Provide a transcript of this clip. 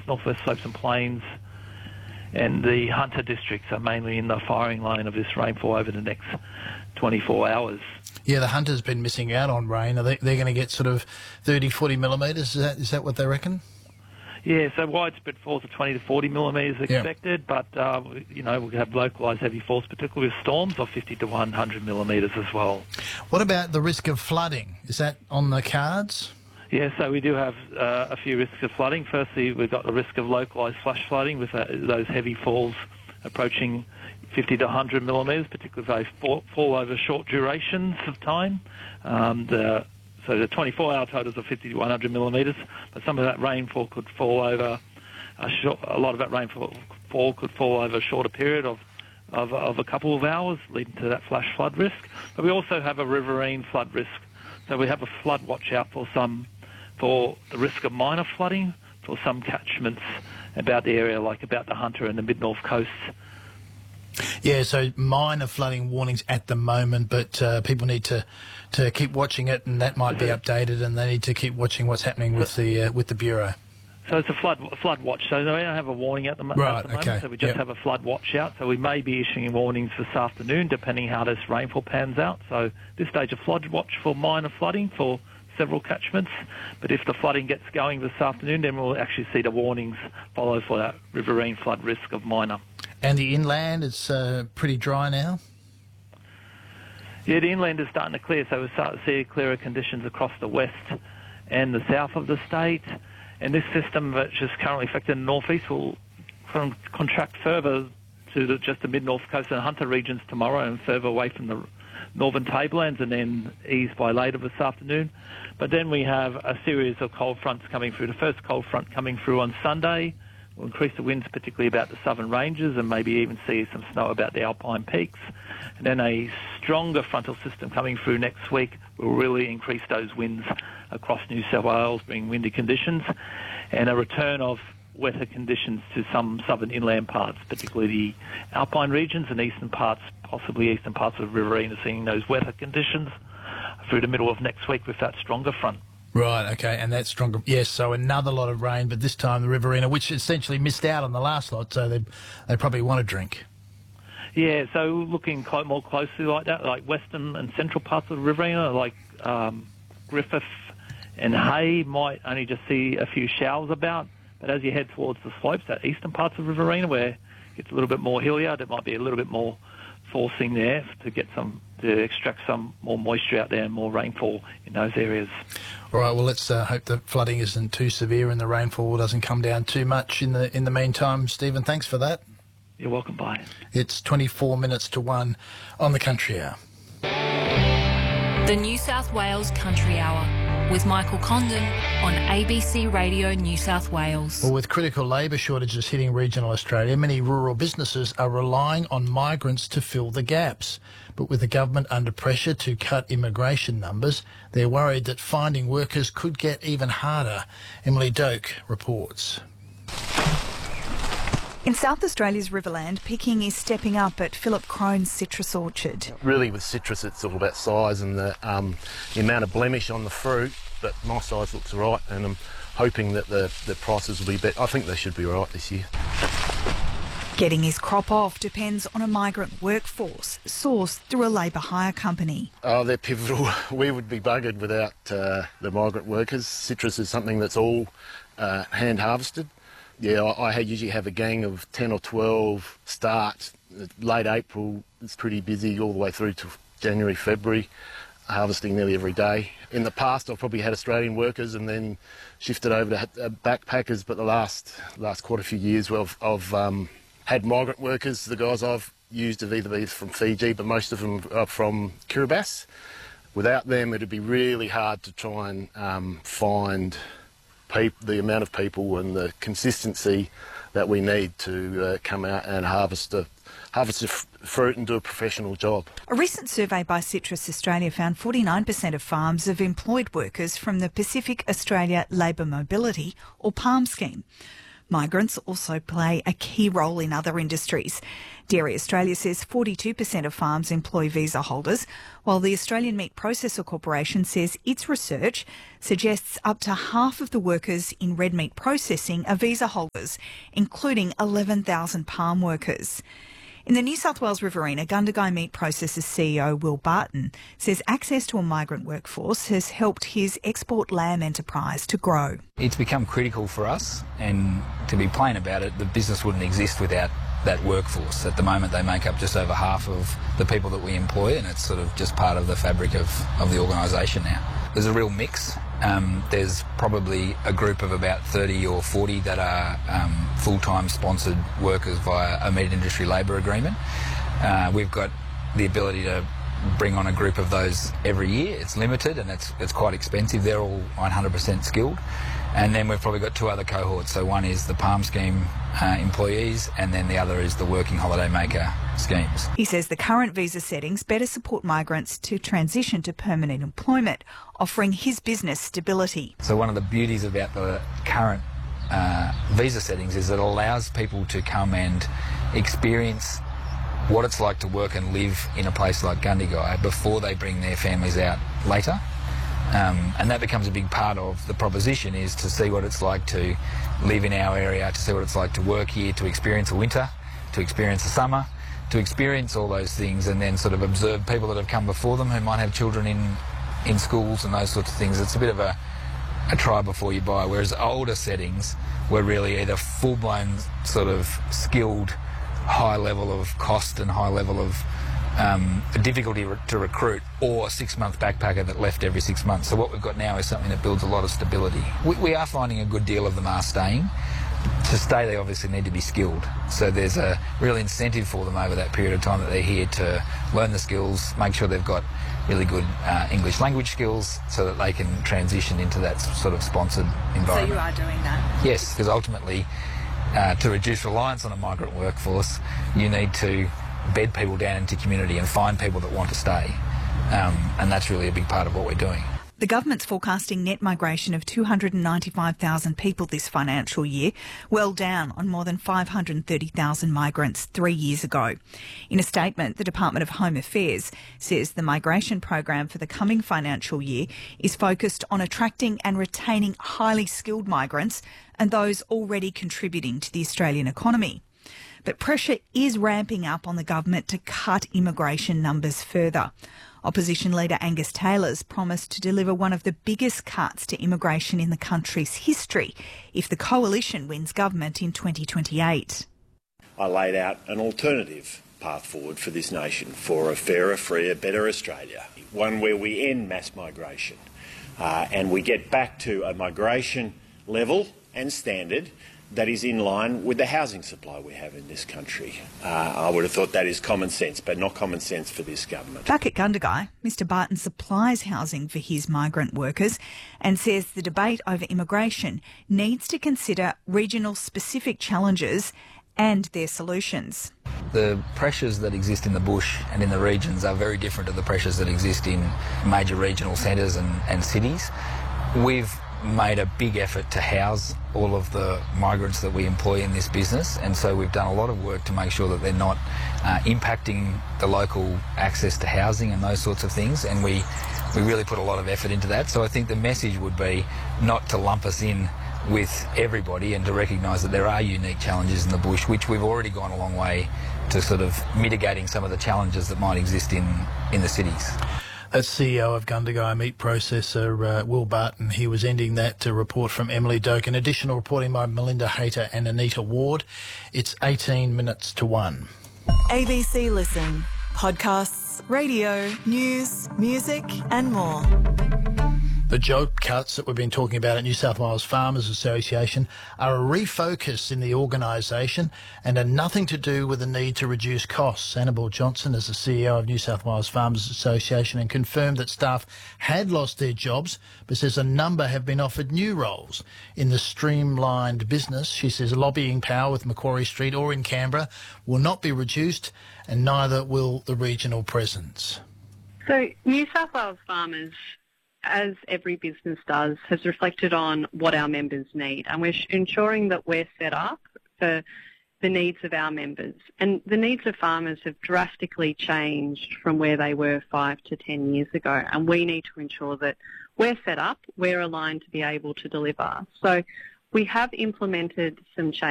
Northwest Slopes and Plains, and the Hunter districts are mainly in the firing lane of this rainfall over the next 24 hours. Yeah, the Hunter's been missing out on rain. They're going to get sort of 30, 40 millimetres. Is that what they reckon? Yeah, so widespread falls of 20 to 40 millimetres expected, but, we'll have localised heavy falls, particularly with storms, of 50 to 100 millimetres as well. What about the risk of flooding? Is that on the cards? Yeah, so we do have a few risks of flooding. Firstly, we've got the risk of localised flash flooding with those heavy falls approaching 50 to 100 millimetres, particularly if they fall over short durations of time. So the 24-hour totals are 50 to 100 millimetres, but some of that rainfall could fall over a lot of that rainfall could fall over a shorter period of a couple of hours, leading to that flash flood risk. But we also have a riverine flood risk. So we have a flood watch out for the risk of minor flooding for some catchments about the area, like about the Hunter and the mid-north coast. Yeah, so minor flooding warnings at the moment, but people need to keep watching it, and that might be updated, and they need to keep watching what's happening with the Bureau. So it's a flood watch. So we don't have a warning at the moment. Right, okay. So we just have a flood watch out. So we may be issuing warnings this afternoon, depending how this rainfall pans out. So this stage, a flood watch for minor flooding for several catchments. But if the flooding gets going this afternoon, then we'll actually see the warnings follow for that riverine flood risk of minor. And the inland is pretty dry now? Yeah, the inland is starting to clear, so we'll start to see clearer conditions across the west and the south of the state. And this system, which is currently affected in the northeast, will contract further to just the mid-north coast and Hunter regions tomorrow and further away from the northern tablelands, and then ease by later this afternoon. But then we have a series of cold fronts coming through. The first cold front coming through on Sunday will increase the winds, particularly about the southern ranges, and maybe even see some snow about the alpine peaks. And then a stronger frontal system coming through next week will really increase those winds across New South Wales, bringing windy conditions, and a return of wetter conditions to some southern inland parts, particularly the alpine regions and eastern parts, possibly eastern parts of the Riverina, seeing those wetter conditions through the middle of next week with that stronger front. Right, okay, and that's stronger. Yes, so another lot of rain, but this time the Riverina, which essentially missed out on the last lot, so they probably want a drink. Yeah, so looking more closely like that, like western and central parts of the Riverina, like Griffith and Hay, might only just see a few showers about. But as you head towards the slopes, that eastern parts of Riverina, where it gets a little bit more hillier, there might be a little bit more forcing there to extract some more moisture out there and more rainfall in those areas. All right, well, let's hope the flooding isn't too severe and the rainfall doesn't come down too much in the meantime. Stephen, thanks for that. You're welcome, bye. It's 24 minutes to 1 on the Country Hour. The New South Wales Country Hour with Michael Condon on ABC Radio New South Wales. Well, with critical labour shortages hitting regional Australia, many rural businesses are relying on migrants to fill the gaps. But with the government under pressure to cut immigration numbers, they're worried that finding workers could get even harder. Emily Doak reports. In South Australia's Riverland, picking is stepping up at Philip Crone's citrus orchard. Really, with citrus, it's all about size and the amount of blemish on the fruit, but my size looks right, and I'm hoping that the prices will be better. I think they should be right this year. Getting his crop off depends on a migrant workforce sourced through a labour hire company. Oh, they're pivotal. We would be buggered without the migrant workers. Citrus is something that's all hand harvested. Yeah, I usually have a gang of 10 or 12 start. Late April, it's pretty busy all the way through to January, February, harvesting nearly every day. In the past, I've probably had Australian workers and then shifted over to backpackers, but the last quite a few years, I've had migrant workers. The guys I've used have either been from Fiji, but most of them are from Kiribati. Without them, it'd be really hard to try and find the amount of people and the consistency that we need to come out and harvest the fruit and do a professional job. A recent survey by Citrus Australia found 49% of farms have employed workers from the Pacific Australia Labour Mobility, or PALM scheme. Migrants also play a key role in other industries. Dairy Australia says 42% of farms employ visa holders, while the Australian Meat Processor Corporation says its research suggests up to half of the workers in red meat processing are visa holders, including 11,000 palm workers. In the New South Wales Riverina, Gundagai Meat Processors CEO Will Barton says access to a migrant workforce has helped his export lamb enterprise to grow. It's become critical for us, and to be plain about it, the business wouldn't exist without that workforce. At the moment, they make up just over half of the people that we employ, and it's sort of just part of the fabric of the organisation now. There's a real mix. There's probably a group of about 30 or 40 that are full-time sponsored workers via a meat industry labour agreement. We've got the ability to bring on a group of those every year. It's limited and it's quite expensive. They're all 100% skilled. And then we've probably got two other cohorts. So one is the Palm Scheme employees, and then the other is the working holiday maker schemes. He says the current visa settings better support migrants to transition to permanent employment, offering his business stability. So one of the beauties about the current visa settings is it allows people to come and experience what it's like to work and live in a place like Gundagai before they bring their families out later. And that becomes a big part of the proposition, is to see what it's like to live in our area, to see what it's like to work here, to experience a winter, to experience a summer, to experience all those things, and then sort of observe people that have come before them who might have children in schools and those sorts of things. It's a bit of a try before you buy, whereas older settings were really either full-blown sort of skilled, high level of cost and high level of difficulty to recruit, or a 6-month backpacker that left every 6 months. So what we've got now is something that builds a lot of stability. We are finding a good deal of them are staying. To stay, they obviously need to be skilled. So there's a real incentive for them over that period of time that they're here to learn the skills, make sure they've got really good English language skills so that they can transition into that sort of sponsored environment. So you are doing that? Yes, because ultimately to reduce reliance on a migrant workforce, you need to bed people down into community and find people that want to stay. And that's really a big part of what we're doing. The government's forecasting net migration of 295,000 people this financial year, well down on more than 530,000 migrants 3 years ago. In a statement, the Department of Home Affairs says the migration program for the coming financial year is focused on attracting and retaining highly skilled migrants and those already contributing to the Australian economy. But pressure is ramping up on the government to cut immigration numbers further. Opposition leader Angus Taylor's promised to deliver one of the biggest cuts to immigration in the country's history if the coalition wins government in 2028. I laid out an alternative path forward for this nation, for a fairer, freer, better Australia, one where we end mass migration and we get back to a migration level and standard that is in line with the housing supply we have in this country. I would have thought that is common sense, but not common sense for this government. Back at Gundagai, Mr Barton supplies housing for his migrant workers and says the debate over immigration needs to consider regional specific challenges and their solutions. The pressures that exist in the bush and in the regions are very different to the pressures that exist in major regional centres and cities. We've made a big effort to house all of the migrants that we employ in this business, and so we've done a lot of work to make sure that they're not impacting the local access to housing and those sorts of things, and we really put a lot of effort into that. So I think the message would be not to lump us in with everybody and to recognise that there are unique challenges in the bush, which we've already gone a long way to sort of mitigating some of the challenges that might exist in the cities. That's CEO of Gundagai Meat Processor, Will Barton. He was ending that report from Emily Doak. Additional reporting by Melinda Hayter and Anita Ward. It's 18 minutes to 1. ABC Listen. Podcasts, radio, news, music and more. The job cuts that we've been talking about at New South Wales Farmers Association are a refocus in the organisation and are nothing to do with the need to reduce costs. Annabel Johnson is the CEO of New South Wales Farmers Association and confirmed that staff had lost their jobs, but says a number have been offered new roles in the streamlined business. She says lobbying power with Macquarie Street or in Canberra will not be reduced, and neither will the regional presence. So New South Wales Farmers as every business does, has reflected on what our members need, and we're ensuring that we're set up for the needs of our members. And the needs of farmers have drastically changed from where they were 5 to 10 years ago, and we need to ensure that we're set up, we're aligned to be able to deliver. So we have implemented some changes